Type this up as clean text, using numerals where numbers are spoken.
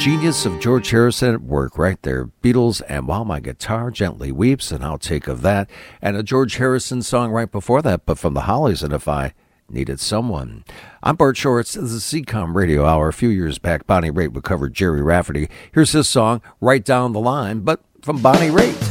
genius of George Harrison at work right there. Beatles and While My Guitar Gently Weeps, and I'll Take of That. And a George Harrison song right before that, but from the Hollies, and If I Needed Someone. I'm Bart Shorts. This is the CCOM Radio Hour. A few years back, Bonnie Raitt recovered Jerry Rafferty. Here's his song, Right Down the Line, but from Bonnie Raitt.